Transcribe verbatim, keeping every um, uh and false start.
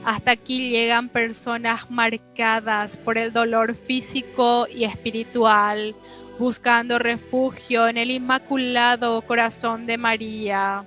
Hasta aquí llegan personas marcadas por el dolor físico y espiritual, buscando refugio en el Inmaculado Corazón de María.